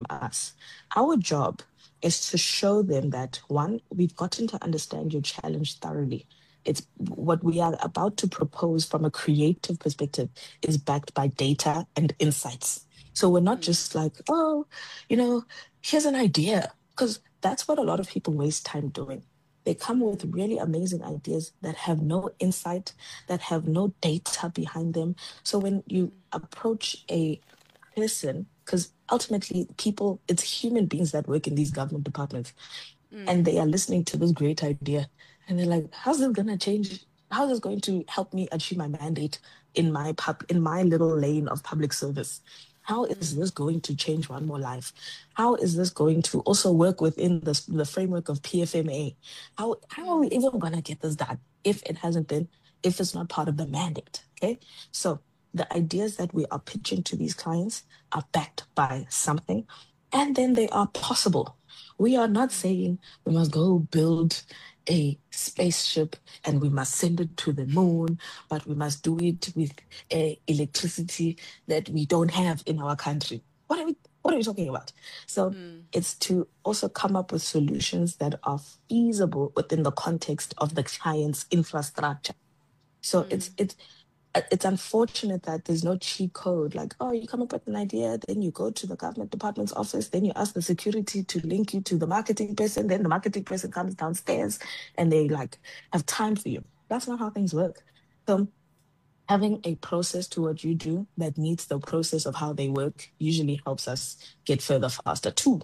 us. Our job is to show them that one, we've gotten to understand your challenge thoroughly. It's what we are about to propose from a creative perspective is backed by data and insights. So we're not just like, oh, here's an idea, because that's what a lot of people waste time doing. They come with really amazing ideas that have no insight, that have no data behind them. So when you approach a person, because ultimately people, it's human beings that work in these government departments, and they are listening to this great idea, and they're like, how's this going to change? How's this going to help me achieve my mandate in my little lane of public service? How is this going to change one more life? How is this going to also work within the framework of PFMA? How are we even going to get this done if it's not part of the mandate? Okay. So the ideas that we are pitching to these clients are backed by something, and then they are possible. We are not saying we must go build a spaceship and we must send it to the moon, but we must do it with electricity that we don't have in our country. What are we talking about? So it's to also come up with solutions that are feasible within the context of the client's infrastructure. So it's unfortunate that there's no cheat code. Like, oh, you come up with an idea, then you go to the government department's office, then you ask the security to link you to the marketing person, then the marketing person comes downstairs and they like have time for you. That's not how things work. So having a process to what you do that meets the process of how they work usually helps us get further faster. Two,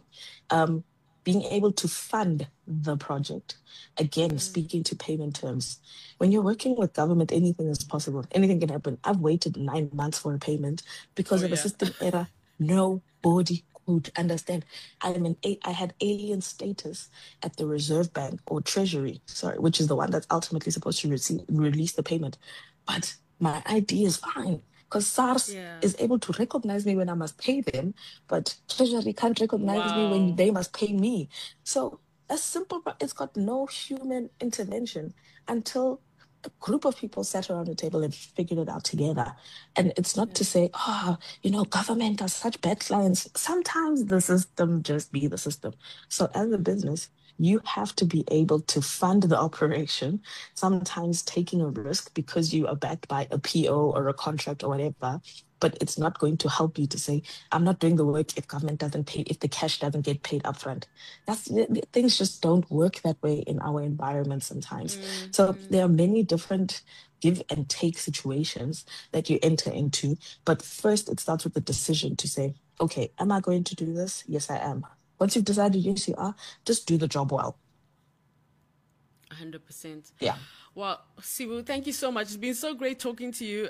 being able to fund the project. Again, speaking to payment terms. When you're working with government, anything is possible. Anything can happen. I've waited 9 months for a payment because of a system error. Nobody could understand. I had alien status at the Reserve Bank or Treasury, sorry, which is the one that's ultimately supposed to release the payment. But my ID is fine because SARS is able to recognize me when I must pay them, but Treasury can't recognize me when they must pay me. So it's got no human intervention until a group of people sat around the table and figured it out together. And it's not to say, government are such bad clients. Sometimes the system just be the system. So as a business, you have to be able to fund the operation, sometimes taking a risk because you are backed by a PO or a contract or whatever. But it's not going to help you to say, I'm not doing the work if government doesn't pay, if the cash doesn't get paid upfront. Things just don't work that way in our environment sometimes. So there are many different give and take situations that you enter into. But first, it starts with the decision to say, okay, am I going to do this? Yes, I am. Once you've decided, yes, you are, just do the job well. 100%. Yeah. Well, Sibu, thank you so much. It's been so great talking to you.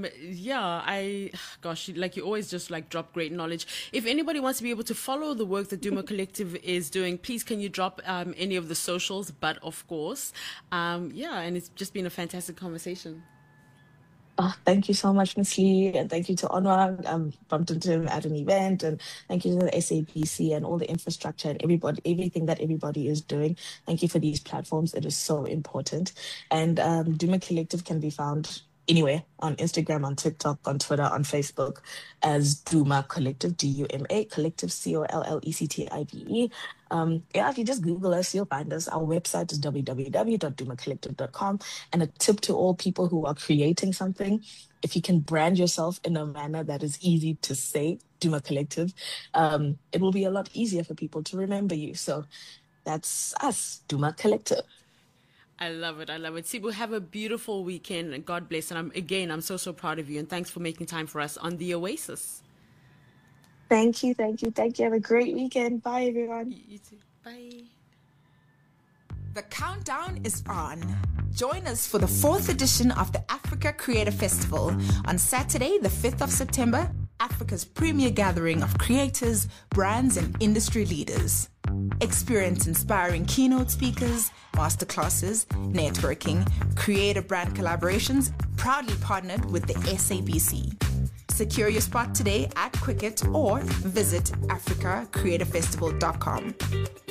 Like you always just like drop great knowledge. If anybody wants to be able to follow the work that Duma Collective is doing, please can you drop any of the socials? But of course, and it's just been a fantastic conversation. Oh, thank you so much, Ms. Lee, and thank you to Onwa. Bumped into him at an event, and thank you to the SABC and all the infrastructure and everything that everybody is doing. Thank you for these platforms. It is so important. And Duma Collective can be found anywhere on Instagram, on TikTok, on Twitter, on Facebook as Duma Collective, Duma Collective, Collective. If you just Google us, you'll find us. Our website is www.dumacollective.com. And a tip to all people who are creating something, if you can brand yourself in a manner that is easy to say, Duma Collective, it will be a lot easier for people to remember you. So that's us, Duma Collective. I love it. Sibu, have a beautiful weekend and God bless. And I'm so proud of you. And thanks for making time for us on The Oasis. Thank you. Have a great weekend. Bye, everyone. You too. Bye. The countdown is on. Join us for the 4th edition of the Africa Creator Festival on Saturday, the 5th of September, Africa's premier gathering of creators, brands, and industry leaders. Experience inspiring keynote speakers, masterclasses, networking, creator brand collaborations, proudly partnered with the SABC. Secure your spot today at Quicket or visit africacreatorfestival.com.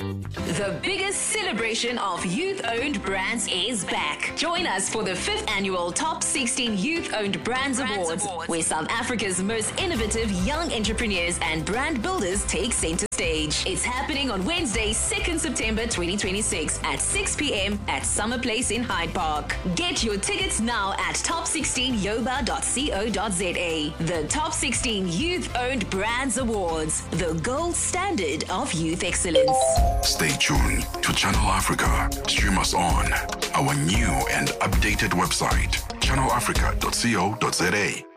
The biggest celebration of youth-owned brands is back. Join us for the 5th annual Top 16 Youth-Owned Brands Awards, where South Africa's most innovative young entrepreneurs and brand builders take center stage. It's happening on Wednesday, 2nd September 2026 at 6 p.m. at Summer Place in Hyde Park. Get your tickets now at top16yoba.co.za. The Top 16 Youth-Owned Brands Awards, the gold standard of youth excellence. Stay tuned to Channel Africa. Stream us on our new and updated website, channelafrica.co.za.